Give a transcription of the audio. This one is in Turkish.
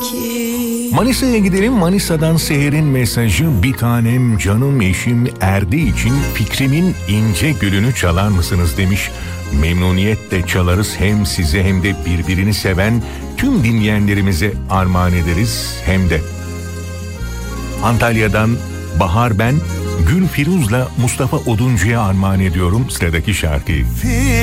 Manisa'ya gidelim. Manisa'dan Seher'in mesajı: bir tanem canım eşim Erdi için Fikrimin İnce Gülünü çalar mısınız demiş. Memnuniyetle çalarız, hem size hem de birbirini seven tüm dinleyenlerimize armağan ederiz. Hem de Antalya'dan Bahar ben Gül Firuz'la Mustafa Oduncu'ya armağan ediyorum sıradaki şarkıyı.